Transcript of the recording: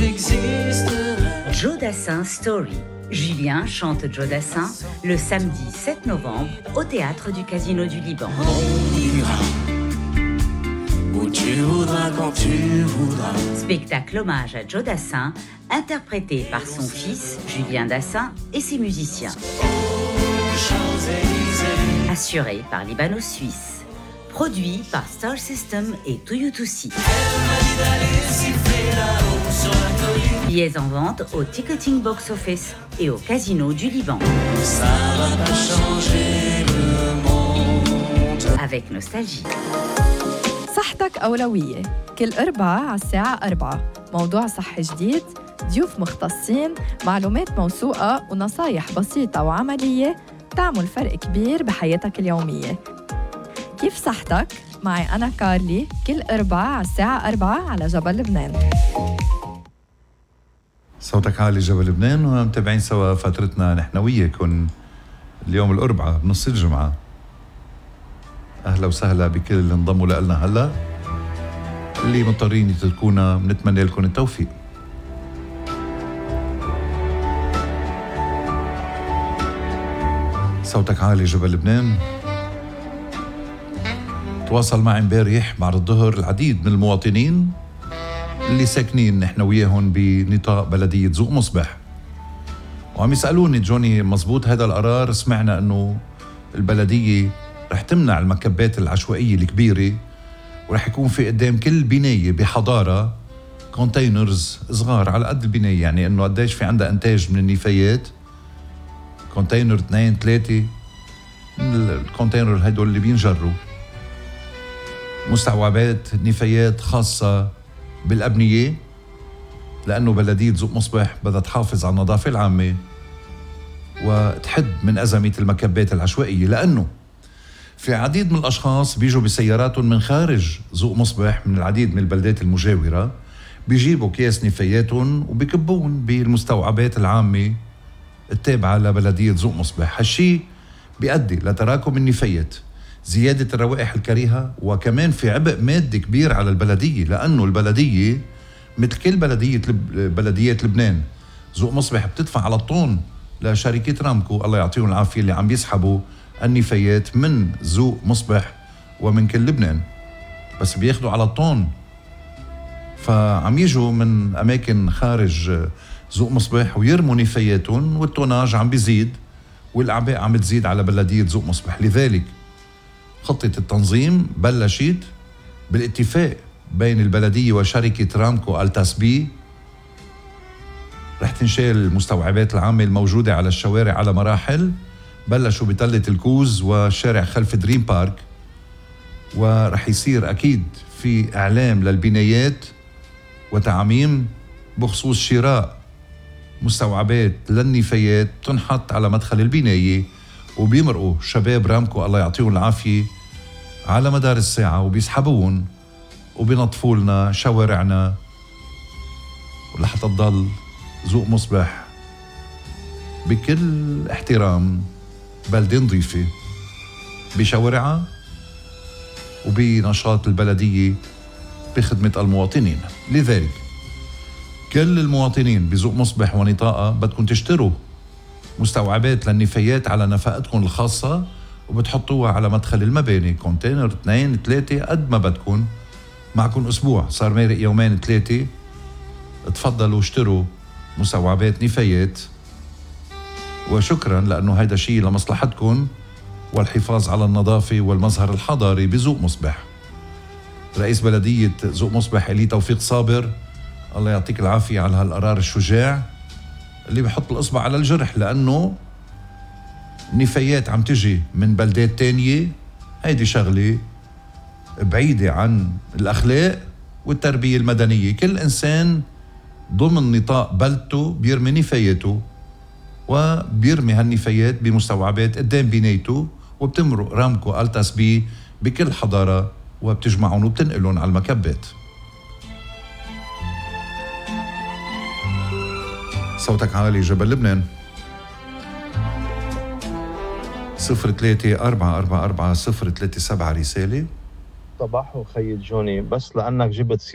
j'existerai. Joe Dassin Story. Julien chante Joe Dassin le samedi 7 novembre au théâtre du Casino du Liban. On ira où tu voudras, quand tu voudras. Spectacle hommage à Joe Dassin, interprété par son fils Julien Dassin et ses musiciens. Assuré par Libano Suisse. Produit par Star System et Toyotoussi. Billets en vente au Ticketing Box Office et au Casino du Liban. Ça va pas changer le monde. Avec nostalgie. صحتك أولوية كل أربعة على الساعة 4. موضوع صحي جديد، ضيوف مختصين، معلومات موثوقة ونصايح بسيطة وعملية تعمل فرق كبير بحياتك اليومية. كيف صحتك؟ معي أنا كارلي كل أربعة على الساعة 4 على جبل لبنان. صوتك عالي جبل لبنان، ومتابعين سوا فترتنا نحن وياكم اليوم الأربعاء بنص الجمعة. أهلا وسهلا بكل اللي انضموا لنا هلا، اللي مضطرين يتركونا بنتمنى لكم التوفيق. صوتك عالي جبل لبنان. تواصل معي امبارح بعد الظهر العديد من المواطنين اللي ساكنين نحن وياهم بنطاق بلدية ذوق مصبح، وعم يسألوني جوني مزبوط هذا القرار؟ سمعنا انه البلدية رح تمنع المكبات العشوائية الكبيرة، ورح يكون في قدام كل بناية بحضارة كونتينرز صغار على قد البناية، يعني انه قديش في عندها انتاج من النفايات، كونتينر 2 3 من الكونتينر هدول اللي بينجروا، مستوعبات نفايات خاصة بالأبنية، لأنه بلدية ذوق مصبح بدها تحافظ على النظافة العامة وتحد من أزمة المكبات العشوائية، لأنه في عديد من الأشخاص بيجوا بسياراتهم من خارج ذوق مصبح من العديد من البلدات المجاورة، بيجيبوا أكياس نفاياتهم وبيكبون بالمستوعبات العامة التابعة لبلدية ذوق مصبح. هالشي بيؤدي لتراكم النفايات، زيادة الروائح الكريهة، وكمان في عبء مادي كبير على البلدية، لأنه البلدية مثل كل بلديات لبنان ذوق مصبح بتدفع على الطن لشركة رامكو الله يعطيهم العافية اللي عم بيسحبوا النفايات من ذوق مصبح ومن كل لبنان، بس بياخدوا على الطن، فعم يجوا من أماكن خارج ذوق مصبح ويرموا نفاياتهم، والتوناج عم بيزيد والأعباء عم تزيد على بلدية ذوق مصبح. لذلك خطة التنظيم بلشت بالاتفاق بين البلدية وشركة رامكو التاسبي، رح تنشال المستوعبات العامة الموجودة على الشوارع على مراحل، بلشوا بتلة الكوز وشارع خلف دريم بارك، ورح يصير أكيد في إعلام للبنايات وتعميم بخصوص شراء مستوعبات للنفايات تنحط على مدخل البناية، وبيمرقوا شباب رامكو الله يعطيهم العافية على مدار الساعة وبيسحبون وبينظفوا لنا شوارعنا ولحتى تضل ذوق مصبح بكل احترام بلدة نظيفة بشوارعها وبنشاط البلدية بخدمة المواطنين. لذلك كل المواطنين بذوق مصبح ونطاقة بدكم تشتروا مستوعبات للنفايات على نفقتكم الخاصة وبتحطوها على مدخل المباني، كونتينر 2 3 قد ما بدكم، معكم أسبوع صار مارق يومين 3، تفضلوا اشتروا مستوعبات نفايات، وشكرا لأنه هيدا شيء لمصلحتكم والحفاظ على النظافة والمظهر الحضاري بذوق مصبح. رئيس بلدية ذوق مصبح إلي توفيق صابر الله يعطيك العافية على هالقرار الشجاع اللي بحط الإصبع على الجرح، لأنه نفايات عم تجي من بلدات تانية، هيدي شغلة بعيدة عن الأخلاق والتربية المدنية. كل إنسان ضمن نطاق بلدته بيرمي نفاياته وبيرمي هالنفايات بمستوعبات قدام بنايته، وبتمرق رامكو التاسبي بكل حضارة وبتجمعهم وبتنقلهم على المكبات. صوتك عالي جبل لبنان. 03-444-037 رسالة. صباحو خيي جوني، بس لأنك جبت